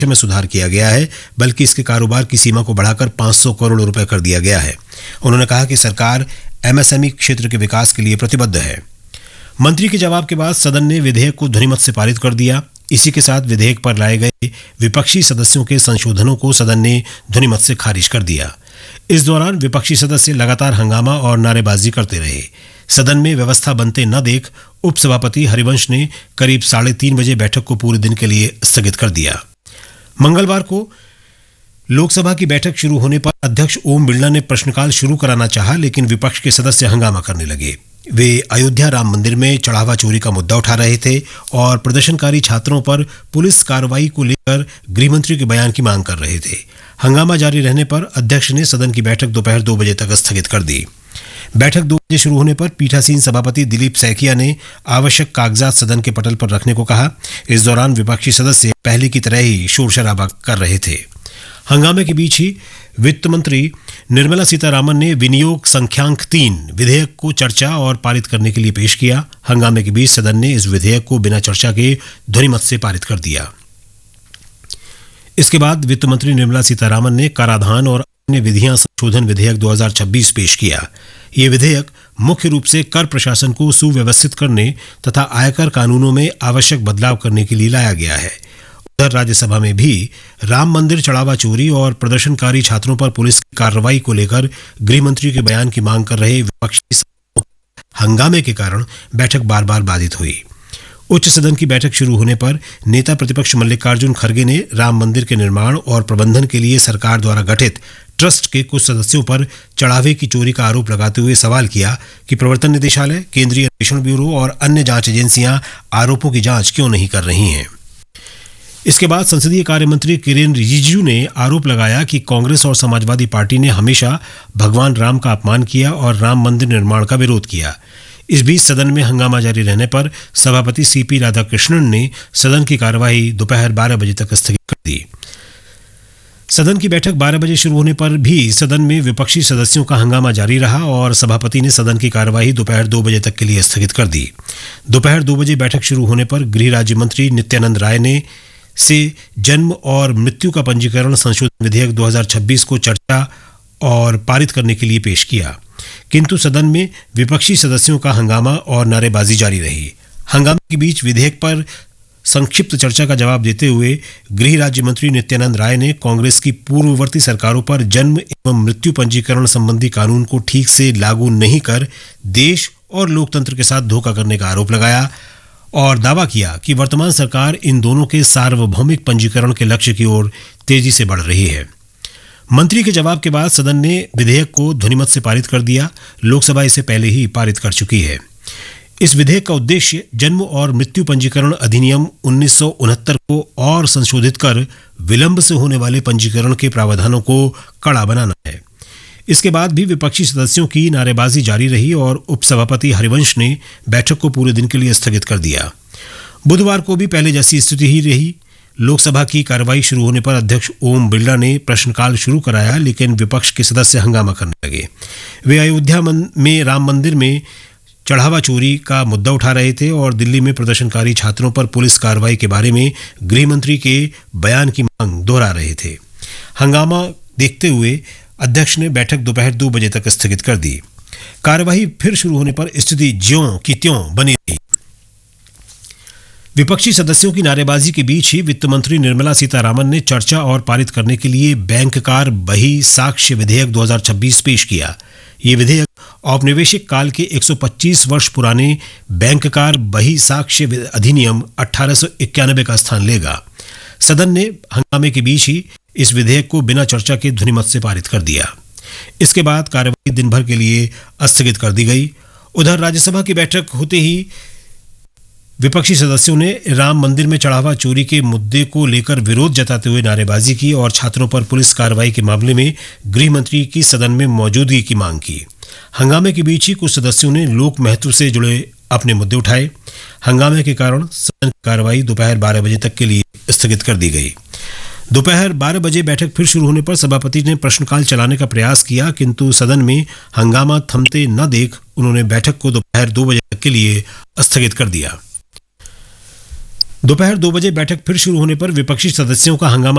में सुधार किया गया है, बल्कि इसके कारोबार की सीमा को बढ़ाकर 500 करोड़ रुपए कर दिया गया है। उन्होंने कहा कि सरकार एमएसएमई क्षेत्र के विकास के लिए प्रतिबद्ध है। मंत्री के जवाब के बाद सदन ने विधेयक को ध्वनिमत से पारित कर दिया। इसी के साथ विधेयक पर लाए गए विपक्षी सदस्यों के संशोधनों को सदन ने ध्वनिमत से खारिज कर दिया। इस दौरान विपक्षी सदस्य लगातार हंगामा और नारेबाजी करते रहे। सदन में व्यवस्था बनते न देख उपसभापति हरिवंश ने करीब 3:30 बजे बैठक को पूरे दिन के लिए स्थगित कर दिया। मंगलवार को लोकसभा की बैठक शुरू होने पर अध्यक्ष ओम बिरला ने प्रश्नकाल शुरू कराना चाहा, लेकिन विपक्ष के सदस्य हंगामा करने लगे। वे अयोध्या राम मंदिर में चढ़ावा चोरी का मुद्दा उठा रहे थे और प्रदर्शनकारी छात्रों पर पुलिस कार्रवाई को लेकर गृहमंत्री के बयान की मांग कर रहे थे। हंगामा जारी रहने पर अध्यक्ष ने सदन की बैठक दोपहर 2 बजे तक स्थगित कर दी। बैठक 2 बजे शुरू होने पर पीठासीन सभापति दिलीप सैकिया ने आवश्यक कागजात सदन के पटल पर रखने को कहा। इस दौरान विपक्षी सदस्य पहले की तरह ही शोर शराबा कर रहे थे। हंगामे के बीच ही वित्त मंत्री निर्मला सीतारामन ने विनियोग संख्यांक 3 विधेयक को चर्चा और पारित करने के लिए पेश किया। हंगामे के बीच सदन ने इस विधेयक को बिना चर्चा के ध्वनिमत से पारित कर दिया। इसके बाद वित्त मंत्री निर्मला सीतारामन ने कराधान और अन्य विधियां संशोधन विधेयक 2026 पेश किया। ये विधेयक मुख्य रूप से कर प्रशासन को सुव्यवस्थित करने तथा आयकर कानूनों में आवश्यक बदलाव करने के लिए लाया गया है। उधर राज्यसभा में भी राम मंदिर चढ़ावा चोरी और प्रदर्शनकारी छात्रों पर पुलिस की कार्रवाई को लेकर गृहमंत्री के बयान की मांग कर रहे विपक्षी हंगामे के कारण बैठक बार बार बाधित हुई। उच्च सदन की बैठक शुरू होने पर नेता प्रतिपक्ष मल्लिकार्जुन खड़गे ने राम मंदिर के निर्माण और प्रबंधन के लिए सरकार द्वारा गठित ट्रस्ट के कुछ सदस्यों पर चढ़ावे की चोरी का आरोप लगाते हुए सवाल किया कि प्रवर्तन निदेशालय, केंद्रीय अन्वेषण ब्यूरो और अन्य जांच एजेंसियां आरोपों की जांच क्यों नहीं कर रही हैं। इसके बाद संसदीय कार्य मंत्री किरेन रिजिजू ने आरोप लगाया कि कांग्रेस और समाजवादी पार्टी ने हमेशा भगवान राम का अपमान किया और राम मंदिर निर्माण का विरोध किया। इस बीच सदन में हंगामा जारी रहने पर सभापति सीपी राधाकृष्णन ने सदन की कार्यवाही दोपहर 12 बजे तक स्थगित कर दी। सदन की बैठक 12 बजे शुरू होने पर भी सदन में विपक्षी सदस्यों का हंगामा जारी रहा और सभापति ने सदन की कार्यवाही दोपहर 2 बजे तक के लिए स्थगित कर दी। दोपहर 2 बजे बैठक शुरू होने पर गृह राज्य मंत्री नित्यानंद राय ने से जन्म और मृत्यु का पंजीकरण संशोधन विधेयक 2026 को चर्चा और पारित करने के लिए पेश किया, किंतु सदन में विपक्षी सदस्यों का हंगामा और नारेबाजी जारी रही। हंगामे के बीच विधेयक पर संक्षिप्त चर्चा का जवाब देते हुए गृह राज्य मंत्री नित्यानंद राय ने कांग्रेस की पूर्ववर्ती सरकारों पर जन्म एवं मृत्यु पंजीकरण संबंधी कानून को ठीक से लागू नहीं कर देश और लोकतंत्र के साथ धोखा करने का आरोप लगाया और दावा किया कि वर्तमान सरकार इन दोनों के सार्वभौमिक पंजीकरण के लक्ष्य की ओर तेजी से बढ़ रही है। मंत्री के जवाब के बाद सदन ने विधेयक को ध्वनिमत से पारित कर दिया। लोकसभा इसे पहले ही पारित कर चुकी है। इस विधेयक का उद्देश्य जन्म और मृत्यु पंजीकरण अधिनियम 1969 को और संशोधित कर विलंब से होने वाले पंजीकरण के प्रावधानों को कड़ा बनाना है। इसके बाद भी विपक्षी सदस्यों की नारेबाजी जारी रही और उपसभापति हरिवंश ने बैठक को पूरे दिन के लिए स्थगित कर दिया। बुधवार को भी पहले जैसी स्थिति ही रही। लोकसभा की कार्रवाई शुरू होने पर अध्यक्ष ओम बिरला ने प्रश्नकाल शुरू कराया, लेकिन विपक्ष के सदस्य हंगामा करने लगे। वे अयोध्या में राम मंदिर में चढ़ावा चोरी का मुद्दा उठा रहे थे और दिल्ली में प्रदर्शनकारी छात्रों पर पुलिस कार्रवाई के बारे में गृहमंत्री के बयान की मांग दोहरा रहे थे। हंगामा देखते हुए अध्यक्ष ने बैठक दोपहर 2 बजे तक स्थगित कर दी। कार्यवाही फिर शुरू होने पर स्थिति ज्यों की त्यों बनी रही। विपक्षी सदस्यों की नारेबाजी के बीच ही वित्त मंत्री निर्मला सीतारामन ने चर्चा और पारित करने के लिए बैंककार बही साक्ष्य विधेयक 2026 पेश किया। ये विधेयक औपनिवेशिक काल के 125 वर्ष पुराने बैंककार बही साक्ष्य अधिनियम 1891 का स्थान लेगा। सदन ने हंगामे के बीच ही इस विधेयक को बिना चर्चा के ध्वनिमत से पारित कर दिया। इसके बाद कार्यवाही दिन भर के लिए स्थगित कर दी गई। उधर राज्यसभा की बैठक होते ही विपक्षी सदस्यों ने राम मंदिर में चढ़ावा चोरी के मुद्दे को लेकर विरोध जताते हुए नारेबाजी की और छात्रों पर पुलिस कार्रवाई के मामले में गृह मंत्री की सदन में मौजूदगी की मांग की। हंगामे के बीच ही कुछ सदस्यों ने लोक महत्व से जुड़े अपने मुद्दे उठाए। हंगामे के कारण सदन की कार्रवाई दोपहर 12 बजे तक के लिए स्थगित कर दी गई। दोपहर 12 बजे बैठक फिर शुरू होने पर सभापति ने प्रश्नकाल चलाने का प्रयास किया, किंतु सदन में हंगामा थमते न देख उन्होंने बैठक को दोपहर 2 बजे तक के लिए स्थगित कर दिया। दोपहर 2 बजे बैठक फिर शुरू होने पर विपक्षी सदस्यों का हंगामा